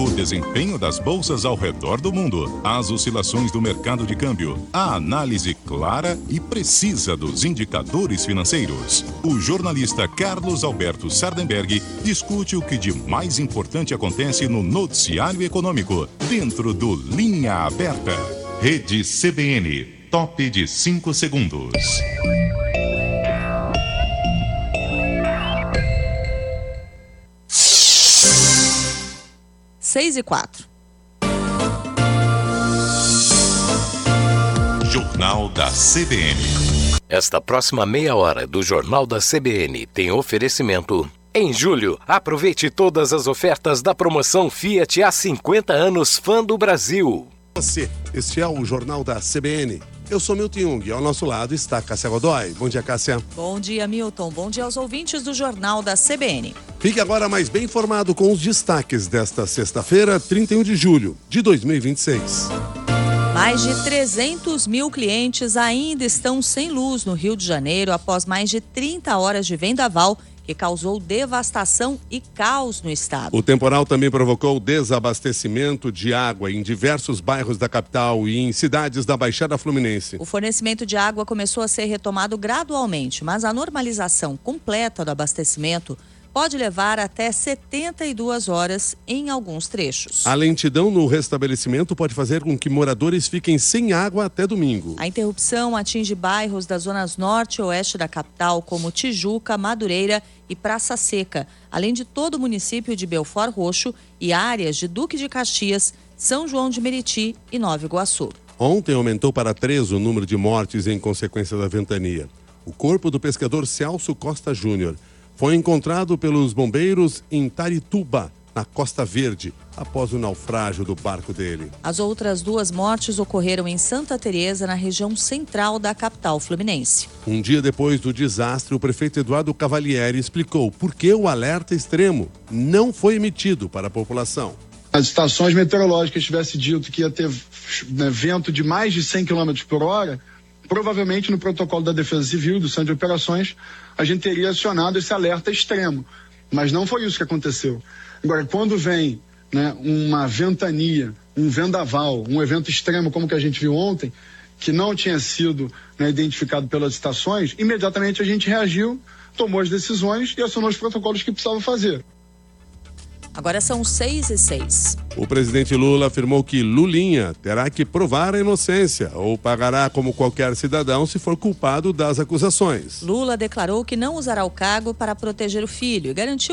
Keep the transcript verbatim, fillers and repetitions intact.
o desempenho das bolsas ao redor do mundo, as oscilações do mercado de câmbio, a análise clara e precisa dos indicadores financeiros. O jornalista Carlos Alberto Sardenberg discute o que de mais importante acontece no noticiário econômico, dentro do Linha Aberta. Rede C B N, top de cinco segundos. Seis e quatro. Jornal da C B N. Esta próxima meia hora do Jornal da C B N tem oferecimento. Em julho, aproveite todas as ofertas da promoção Fiat há cinquenta anos Fã do Brasil. Você, este é o Jornal da C B N. Eu sou Milton Jung e ao nosso lado está Cássia Godoy. Bom dia, Cássia. Bom dia, Milton. Bom dia aos ouvintes do Jornal da C B N. Fique agora mais bem informado com os destaques desta sexta-feira, trinta e um de julho de dois mil e vinte e seis. Mais de trezentos mil clientes ainda estão sem luz no Rio de Janeiro após mais de trinta horas de vendaval que causou devastação e caos no estado. O temporal também provocou desabastecimento de água em diversos bairros da capital e em cidades da Baixada Fluminense. O fornecimento de água começou a ser retomado gradualmente, mas a normalização completa do abastecimento pode levar até setenta e duas horas em alguns trechos. A lentidão no restabelecimento pode fazer com que moradores fiquem sem água até domingo. A interrupção atinge bairros das zonas norte e oeste da capital, como Tijuca, Madureira e Praça Seca, além de todo o município de Belford Roxo e áreas de Duque de Caxias, São João de Meriti e Nova Iguaçu. Ontem aumentou para três o número de mortes em consequência da ventania. O corpo do pescador Celso Costa Júnior foi encontrado pelos bombeiros em Tarituba, na Costa Verde, após o naufrágio do barco dele. As outras duas mortes ocorreram em Santa Teresa, na região central da capital fluminense. Um dia depois do desastre, o prefeito Eduardo Cavalieri explicou por que o alerta extremo não foi emitido para a população. As estações meteorológicas tivessem dito que ia ter, né, vento de mais de cem quilômetros por hora, provavelmente no protocolo da Defesa Civil, do Centro de Operações, a gente teria acionado esse alerta extremo. Mas não foi isso que aconteceu. Agora, quando vem, né, uma ventania, um vendaval, um evento extremo como que a gente viu ontem, que não tinha sido, né, identificado pelas estações, imediatamente a gente reagiu, tomou as decisões e acionou os protocolos que precisava fazer. Agora são seis e seis. O presidente Lula afirmou que Lulinha terá que provar a inocência ou pagará como qualquer cidadão se for culpado das acusações. Lula declarou que não usará o cargo para proteger o filho e garantiu